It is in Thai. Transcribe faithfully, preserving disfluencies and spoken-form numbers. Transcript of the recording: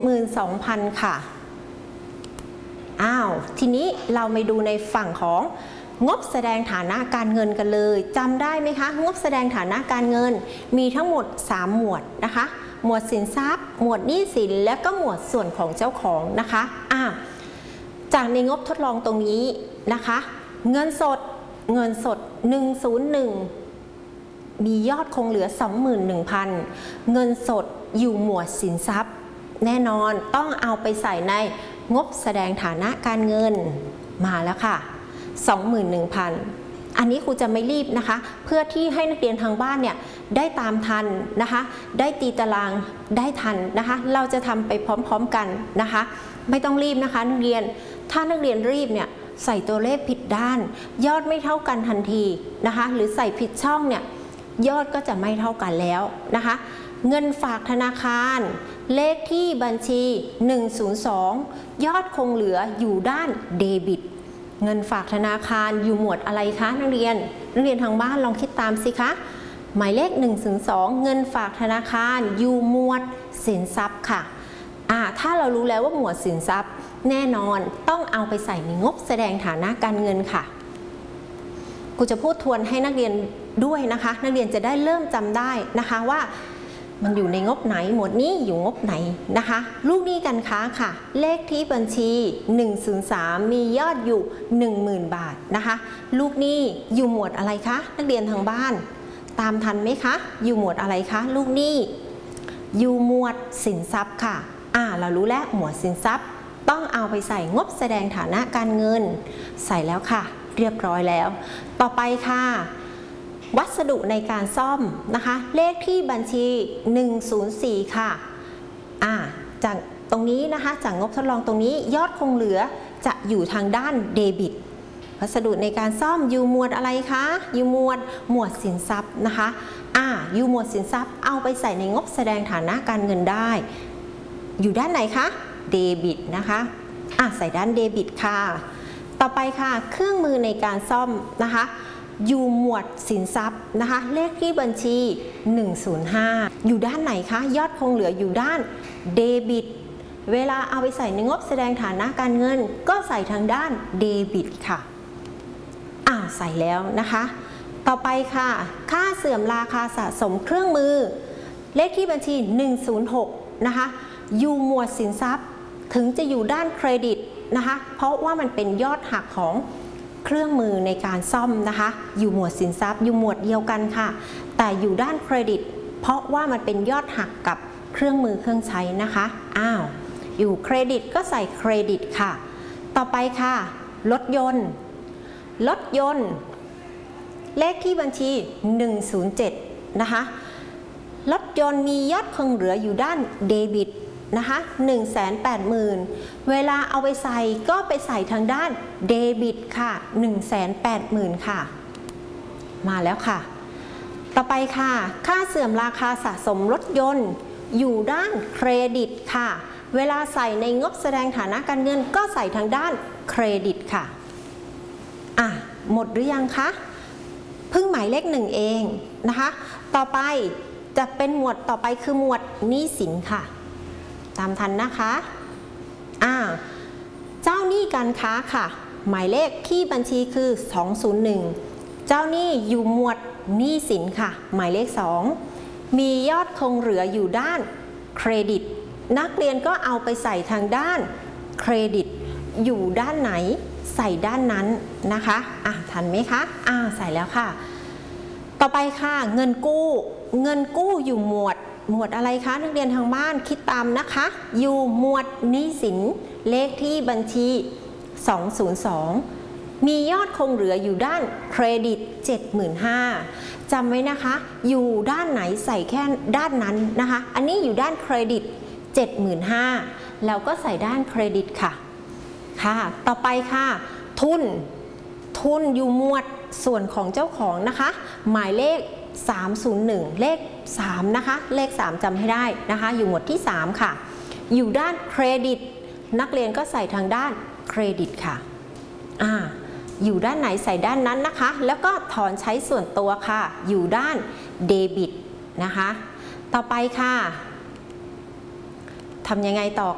หมื่นสองพันค่ะอ้าวทีนี้เราไปดูในฝั่งของงบแสดงฐานะการเงินกันเลยจำได้ไหมคะงบแสดงฐานะการเงินมีทั้งหมดสามหมวดนะคะหมวดสินทรัพย์หมวดหนี้สินและก็หมวดส่วนของเจ้าของนะคะอ้าวจากในงบทดลองตรงนี้นะคะเงินสดเงินสดหนึ่งศูนย์หนึ่งมียอดคงเหลือ สองหมื่นหนึ่งพัน เงินสดอยู่หมวดสินทรัพย์แน่นอนต้องเอาไปใส่ในงบแสดงฐานะการเงินมาแล้วค่ะ สองหมื่นหนึ่งพัน อันนี้ครูจะไม่รีบนะคะเพื่อที่ให้นักเรียนทางบ้านเนี่ยได้ตามทันนะคะได้ตีตารางได้ทันนะคะเราจะทำไปพร้อมๆกันนะคะไม่ต้องรีบนะคะนักเรียนถ้านักเรียนรีบเนี่ยใส่ตัวเลขผิดด้านยอดไม่เท่ากันทันทีนะคะหรือใส่ผิดช่องเนี่ยยอดก็จะไม่เท่ากันแล้วนะคะเงินฝากธนาคารเลขที่บัญชีหนึ่งศูนย์สองยอดคงเหลืออยู่ด้านเดบิตเงินฝากธนาคารอยู่หมวดอะไรคะนักเรียนนักเรียนทางบ้านลองคิดตามสิคะหมายเลขหนึ่งศูนย์สองเงินฝากธนาคารอยู่หมวดสินทรัพย์ค่ะอ่าถ้าเรารู้แล้วว่าหมวดสินทรัพย์แน่นอนต้องเอาไปใส่ในงบแสดงฐานะการเงินค่ะครูจะพูดทวนให้นักเรียนด้วยนะคะนักเรียนจะได้เริ่มจำได้นะคะว่ามันอยู่ในงบไหนหมวดนี้อยู่งบไหนนะคะลูกหนี้การค้าค่ะเลขที่บัญชีหนึ่งศูนย์สามมียอดอยู่ หนึ่งหมื่น บาทนะคะลูกหนี้อยู่หมวดอะไรคะนักเรียนทางบ้านตามทันไหมคะอยู่หมวดอะไรคะลูกหนี้อยู่หมวดสินทรัพย์ค่ะอ่าเรารู้แล้วหมวดสินทรัพย์ต้องเอาไปใส่งบแสดงฐานะการเงินใส่แล้วค่ะเรียบร้อยแล้วต่อไปค่ะวัสดุในการซ่อมนะคะเลขที่บัญชีหนึ่งศูนย์สี่ค่ะอ่าจากตรงนี้นะคะจากงบทดลองตรงนี้ยอดคงเหลือจะอยู่ทางด้านเดบิตวัสดุในการซ่อมอยู่หมวดอะไรคะอยู่หมวดหมวดสินทรัพย์นะคะอ่าอยู่หมวดสินทรัพย์เอาไปใส่ในงบแสดงฐานะการเงินได้อยู่ด้านไหนคะเดบิตนะคะอ่ะใส่ด้านเดบิตค่ะต่อไปค่ะเครื่องมือในการซ่อมนะคะอยู่หมวดสินทรัพย์นะคะเลขที่บัญชีหนึ่งศูนย์ห้าอยู่ด้านไหนคะยอดคงเหลืออยู่ด้านเดบิตเวลาเอาไปใส่ในงบแสดงฐานะการเงินก็ใส่ทางด้านเดบิตค่ะอ่าใส่แล้วนะคะต่อไปค่ะค่าเสื่อมราคาสะสมเครื่องมือเลขที่บัญชีหนึ่งศูนย์หกนะคะอยู่หมวดสินทรัพย์ถึงจะอยู่ด้านเครดิตนะคะเพราะว่ามันเป็นยอดหักของเครื่องมือในการซ่อมนะคะอยู่หมวดสินทรัพย์อยู่หมวดเดียวกันค่ะแต่อยู่ด้านเครดิตเพราะว่ามันเป็นยอดหักกับเครื่องมือเครื่องใช้นะคะอ้าวอยู่เครดิตก็ใส่เครดิตค่ะต่อไปค่ะรถยนต์รถยนต์เลขที่บัญชีหนึ่งศูนย์เจ็ดนะคะรถยนต์มียอดคงเหลืออยู่ด้านเดบิตนะคะ หนึ่งแสนแปดหมื่น เวลาเอาไปใส่ก็ไปใส่ทางด้านเดบิตค่ะ หนึ่งแสนแปดหมื่น ค่ะมาแล้วค่ะต่อไปค่ะค่าเสื่อมราคาสะสมรถยนต์อยู่ด้านเครดิตค่ะเวลาใส่ในงบแสดงฐานะการเงินก็ใส่ทางด้านเครดิตค่ะอ่ะหมดหรือยังคะเพิ่งหมายเลขหนึ่งเองนะคะต่อไปจะเป็นหมวดต่อไปคือหมวดหนี้สินค่ะตามทันนะคะอ่าเจ้าหนี้การค้าค่ะหมายเลขที่บัญชีคือสองศูนย์หนึ่งเจ้าหนี้อยู่หมวดหนี้สินค่ะหมายเลขสองมียอดคงเหลืออยู่ด้านเครดิตนักเรียนก็เอาไปใส่ทางด้านเครดิตอยู่ด้านไหนใส่ด้านนั้นนะคะอ่ะทันไหมคะอ่าใส่แล้วค่ะต่อไปค่ะเงินกู้เงินกู้อยู่หมวดหมวดอะไรคะนักเรียนทางบ้านคิดตามนะคะอยู่หมวดหนี้สินเลขที่บัญชีสองศูนย์สองมียอดคงเหลืออยู่ด้านเครดิต เจ็ดหมื่นห้าพัน จำไว้นะคะอยู่ด้านไหนใส่แค่ด้านนั้นนะคะอันนี้อยู่ด้านเครดิต เจ็ดหมื่นห้าพัน เราก็ใส่ด้านเครดิตค่ะค่ะต่อไปค่ะทุนทุนอยู่หมวดส่วนของเจ้าของนะคะหมายเลขสามศูนย์หนึ่งเลขสามนะคะเลขสามจำให้ได้นะคะอยู่หมวดที่สามค่ะอยู่ด้านเครดิตนักเรียนก็ใส่ทางด้านเครดิตค่ะอ่าอยู่ด้านไหนใส่ด้านนั้นนะคะแล้วก็ถอนใช้ส่วนตัวค่ะอยู่ด้านเดบิตนะคะต่อไปค่ะทำยังไงต่อ